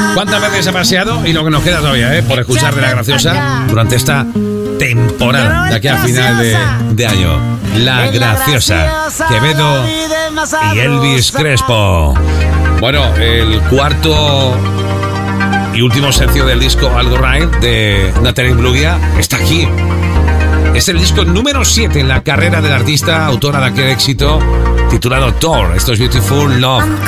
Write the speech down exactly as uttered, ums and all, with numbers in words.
¿Cuántas veces ha paseado? Y lo que nos queda todavía, ¿eh? Por escuchar de La Graciosa durante esta temporada de aquí a final de, de año. La Graciosa, Quevedo y Elvis Crespo. Bueno, el cuarto y último sencillo del disco Algo Right de Natalie Imbruglia está aquí. Es el disco número siete en la carrera del artista, autora de aquel éxito titulado Tour. Esto es Beautiful Love.